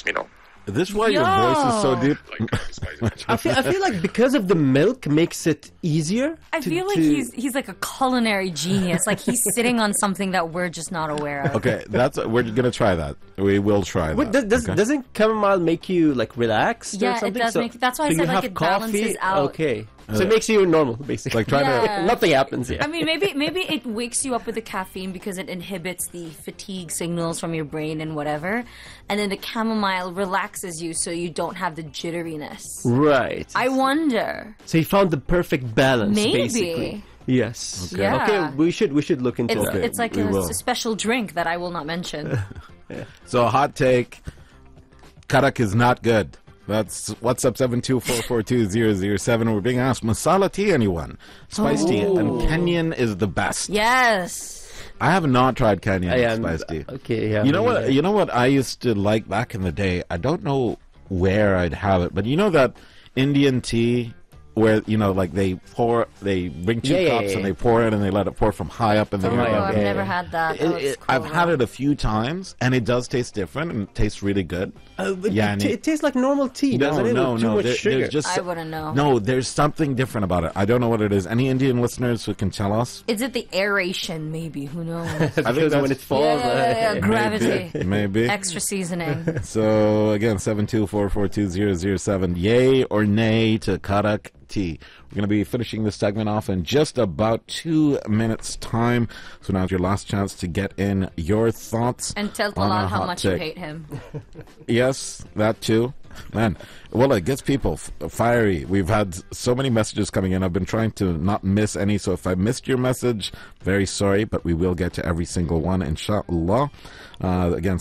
lets me know. Is this why your voice is so deep? I feel like because of the milk makes it easier. I feel like he's like a culinary genius. Like he's sitting on something that we're just not aware of. Okay, we're gonna try that. We will try that. Wait, doesn't chamomile make you like relaxed? Yeah, or something? it does make. That's why I said like it balances out. Okay, so it makes you normal, basically. Like trying Yeah. Nothing happens. Yeah. I mean, maybe it wakes you up with the caffeine because it inhibits the fatigue signals from your brain and whatever, and then the chamomile relaxes you so you don't have the jitteriness. Right. I wonder. So he found the perfect balance, Maybe. basically. Yes. Okay. Yeah. Okay, we should look into it. It's like we will. a special drink that I will not mention. So, hot take: Karak is not good. That's WhatsApp 724420007. We're being asked, masala tea, anyone? Spice tea, and Kenyan is the best. Yes. I have not tried Kenyan Yeah, spice tea. Okay, yeah. You know what? You know what I used to like back in the day. I don't know where I'd have it, but you know that Indian tea where like they bring two cups and they pour it and they let it pour from high up in the Oh, air. I've never had that. That looks cool, I've had though. it a few times and it does taste different and it tastes really good. But Yeah, and it tastes like normal tea, doesn't it? no, With too no. much sugar. There's just I wouldn't know. No, there's something different about it. I don't know what it is. Any Indian listeners who can tell us? Is it the aeration? Maybe. Who knows? Because when it falls, Yeah, gravity. Maybe. Extra seasoning. So again, 724420007. Yay or nay to Karak tea? We're going to be finishing this segment off in just about 2 minutes' time. So now's your last chance to get in your thoughts. And tell on Talal our how hot much you take. hate him. Yes, that too. Man, well, it gets people fiery. We've had so many messages coming in. I've been trying to not miss any, so if I missed your message, very sorry, but we will get to every single one, inshallah. Again,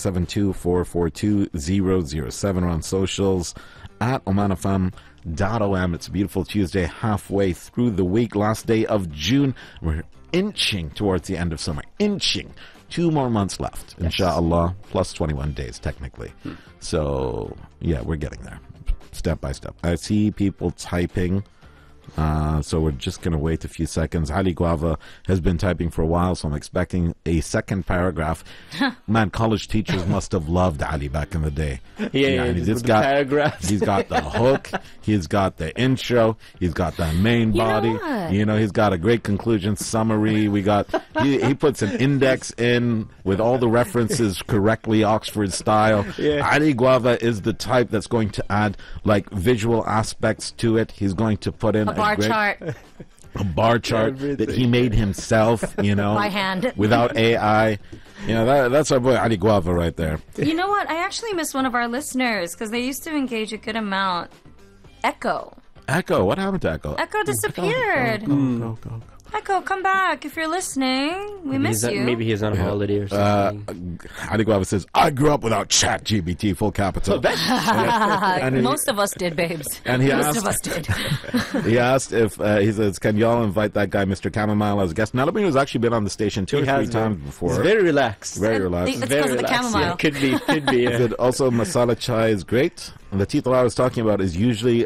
724420007. We're on socials at omanfm.om. It's a beautiful Tuesday, halfway through the week, last day of June. We're inching towards the end of summer. Inching. 2 more months left, inshallah, plus 21 days technically. So, yeah, we're getting there, step by step. I see people typing, so we're just going to wait a few seconds. Ali Guava has been typing for a while, so I'm expecting a second paragraph. Man, college teachers must have loved Ali back in the day. Yeah, and with the paragraphs. He's got the hook, he's got the intro, he's got the main body. what? He's got a great conclusion summary. He puts an index in with all the references correctly, Oxford style. Yeah. Ali Guava is the type that's going to add like visual aspects to it. He's going to put in A bar chart. a bar chart that he made himself, By hand. without AI. That's our boy Ali Guava right there. You know what? I actually missed one of our listeners because they used to engage a good amount. Echo. Echo, what happened to Echo? Echo disappeared. Go. Echo, come back if you're listening. We miss you. Maybe he's on holiday or something. Ali Guava says, I grew up without ChatGPT, full capital. And Most of us did, babes. And he Most asked- of us did. He asked if, he says, can y'all invite that guy, Mr. Chamomile, as a guest? Nalamino has actually been on the station 2 or 3 times before. He's very relaxed. Very relaxed. It's because of the relaxed. chamomile. Yeah, could be. He Yeah. said also masala chai is great. And the tea that I was talking about is usually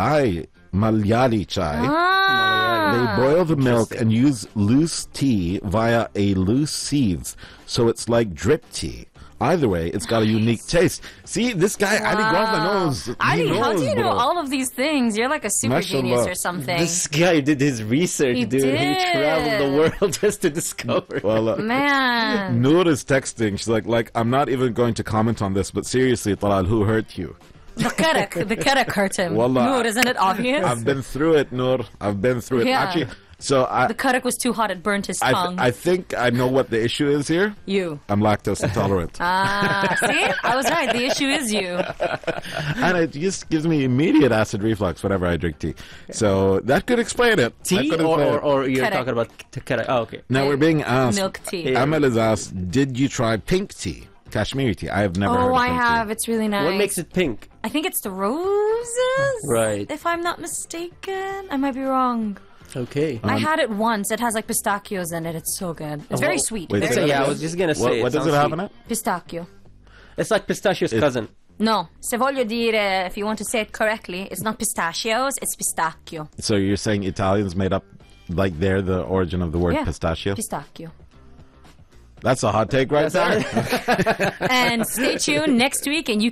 Malayali chai. They boil the milk and use loose tea via a loose sieves, so it's like drip tea. Either way, it's got a unique taste. See, this guy, Ali Guava, knows. Ali, how do you know bro. all of these things? You're like a super genius Mashallah. or something. This guy did his research, He dude. He did. traveled the world just to discover. Well, Man. Noor is texting. She's like, I'm not even going to comment on this, but seriously, Talal, who hurt you? The Karak hurt him. Wallah, Noor, isn't it obvious? I've been through it, Noor. I've been through it. Yeah. Actually, so The Karak was too hot, it burnt his tongue. I think I know what the issue is here. You. I'm lactose intolerant. See? I was right. The issue is you. And it just gives me immediate acid reflux whenever I drink tea. So that could explain it. That Tea could explain it. or you're Karak. talking about Karak. Oh, okay. Now we're being asked. Milk tea. Amal is asked, did you try pink tea? Kashmiri tea. I have never heard Oh, of I pink have. tea. It's really nice. What makes it pink? I think it's the roses. Right. If I'm not mistaken. I might be wrong. Okay. I had it once. It has like pistachios in it. It's so good. It's very sweet. Wait, Very say that Yeah, I again? was just gonna say. What does it sounds have sweet. in it? Pistachio. It's like pistachio's cousin. No, se voglio dire, if you want to say it correctly, it's not pistachios, it's pistachio. So you're saying Italians made up, like they're the origin of the word Yeah, pistachio? Pistachio. That's a hot take right there. And stay tuned next week and you